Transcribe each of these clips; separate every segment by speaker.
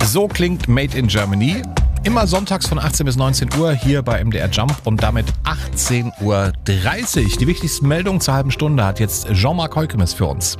Speaker 1: So klingt Made in Germany. Immer sonntags von 18 bis 19 Uhr hier bei MDR Jump und damit 18:30 Uhr. Die wichtigsten Meldungen zur halben Stunde hat jetzt Jean-Marc Heukemes für uns.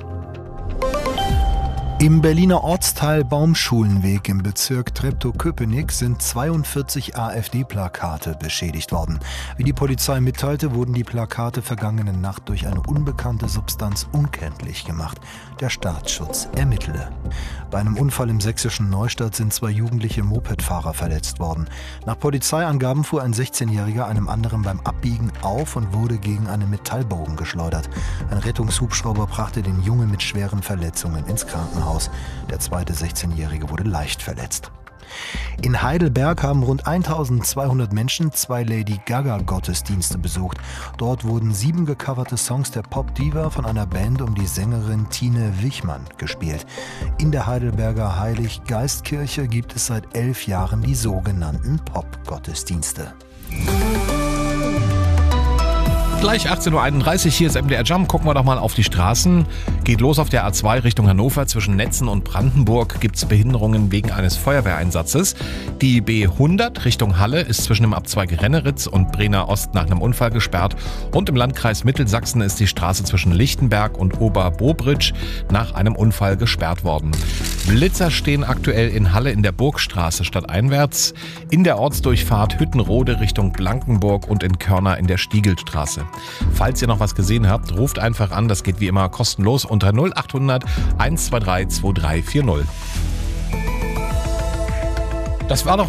Speaker 2: Im Berliner Ortsteil Baumschulenweg im Bezirk Treptow-Köpenick sind 42 AfD-Plakate beschädigt worden. Wie die Polizei mitteilte, wurden die Plakate vergangene Nacht durch eine unbekannte Substanz unkenntlich gemacht. Der Staatsschutz ermittele. Bei einem Unfall im sächsischen Neustadt sind 2 jugendliche Mopedfahrer verletzt worden. Nach Polizeiangaben fuhr ein 16-Jähriger einem anderen beim Abbiegen auf und wurde gegen einen Metallbogen geschleudert. Ein Rettungshubschrauber brachte den Jungen mit schweren Verletzungen ins Krankenhaus. Der zweite 16-Jährige wurde leicht verletzt. In Heidelberg haben rund 1200 Menschen 2 Lady Gaga-Gottesdienste besucht. Dort wurden 7 gecoverte Songs der Pop-Diva von einer Band um die Sängerin Tine Wichmann gespielt. In der Heidelberger Heilig-Geist-Kirche gibt es seit 11 Jahren die sogenannten Pop-Gottesdienste.
Speaker 1: Gleich 18:31 Uhr, hier ist MDR Jump. Gucken wir doch mal auf die Straßen. Geht los auf der A2 Richtung Hannover. Zwischen Netzen und Brandenburg gibt es Behinderungen wegen eines Feuerwehreinsatzes. Die B100 Richtung Halle ist zwischen dem Abzweig Renneritz und Brenner Ost nach einem Unfall gesperrt. Und im Landkreis Mittelsachsen ist die Straße zwischen Lichtenberg und Oberbobritsch nach einem Unfall gesperrt worden. Blitzer stehen aktuell in Halle in der Burgstraße stadteinwärts, in der Ortsdurchfahrt Hüttenrode Richtung Blankenburg und in Körner in der Stiegelstraße. Falls ihr noch was gesehen habt, ruft einfach an, das geht wie immer kostenlos unter 0800 123 2340. Das war doch